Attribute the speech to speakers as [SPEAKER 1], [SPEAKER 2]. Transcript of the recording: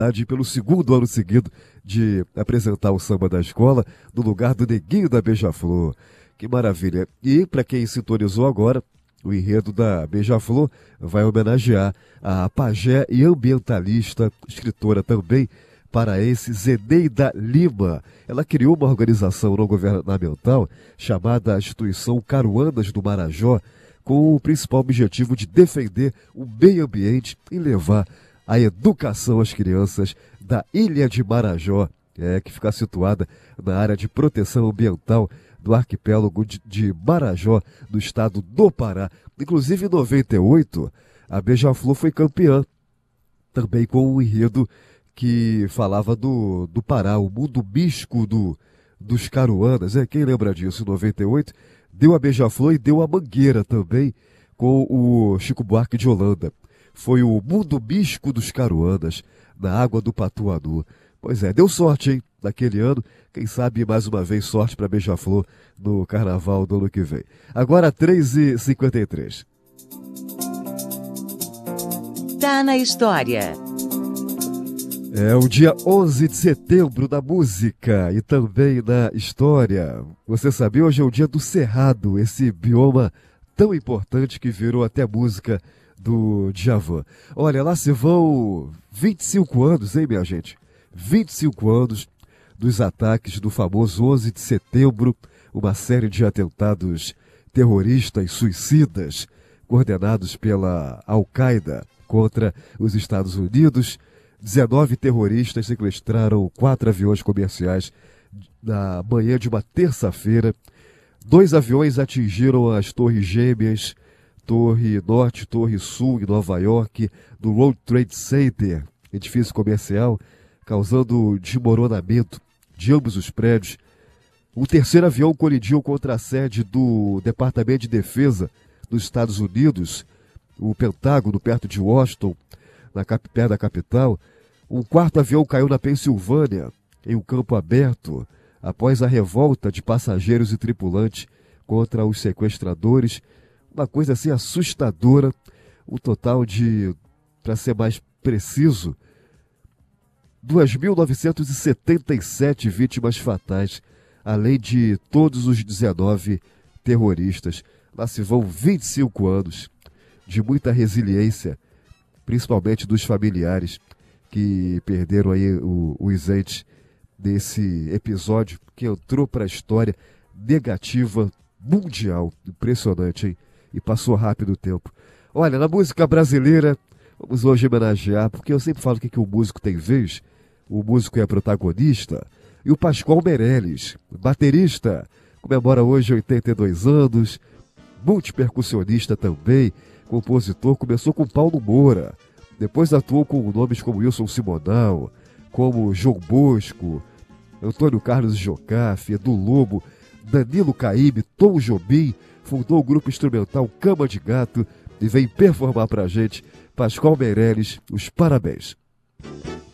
[SPEAKER 1] pelo segundo ano seguido de apresentar o samba da escola no lugar do Neguinho da Beija-Flor. Que maravilha. E para quem sintonizou agora, o enredo da Beija-Flor vai homenagear a pajé e ambientalista, escritora também paraense Zeneida Lima. Ela criou uma organização não governamental chamada Instituição Caruanas do Marajó, com o principal objetivo de defender o meio ambiente e levar a educação às crianças da Ilha de Marajó, que fica situada na área de proteção ambiental do arquipélago de Marajó, no estado do Pará. Inclusive, em 98, a Beija-Flor foi campeã, também com um enredo que falava do Pará, o mundo místico dos Caruanas. Quem lembra disso? Em 98, deu a Beija-Flor e deu a Mangueira também, com o Chico Buarque de Holanda. Foi o mundo místico dos Caruanas, na água do Patuanu. Pois é, deu sorte, hein, naquele ano. Quem sabe, mais uma vez, sorte para Beija-Flor no Carnaval do ano que vem. Agora, 3h53.
[SPEAKER 2] Tá na história.
[SPEAKER 1] É o dia 11 de setembro da música e também na história. Você sabia, hoje é o dia do Cerrado, esse bioma tão importante que virou até música do Djavan. Olha, lá se vão 25 anos, hein, minha gente? 25 anos dos ataques do famoso 11 de setembro, uma série de atentados terroristas suicidas coordenados pela Al-Qaeda contra os Estados Unidos. 19 terroristas sequestraram 4 aviões comerciais na manhã de uma terça-feira. 2 aviões atingiram as Torres Gêmeas, Torre Norte e Torre Sul, em Nova York, do World Trade Center, edifício comercial, causando desmoronamento de ambos os prédios. O terceiro avião colidiu contra a sede do Departamento de Defesa dos Estados Unidos, o Pentágono, perto de Washington, perto da capital. Um quarto avião caiu na Pensilvânia, em um campo aberto, após a revolta de passageiros e tripulantes contra os sequestradores. Uma coisa assim assustadora. Um total de, para ser mais preciso, 2.977 vítimas fatais, além de todos os 19 terroristas. Lá se vão 25 anos de muita resiliência, principalmente dos familiares que perderam aí os entes desse episódio que entrou para a história negativa mundial. Impressionante, hein? E passou rápido o tempo. Olha, na música brasileira, vamos hoje homenagear, porque eu sempre falo que o músico tem vez, o músico é protagonista, e o Pascoal Meirelles, baterista, comemora hoje 82 anos, multipercussionista também, compositor, começou com Paulo Moura, depois atuou com nomes como Wilson Simonal, como João Bosco, Antônio Carlos Jocafe, Edu Lobo, Danilo Caymmi, Tom Jobim, fundou o grupo instrumental Cama de Gato e vem performar pra gente Pascoal Meirelles. Os parabéns.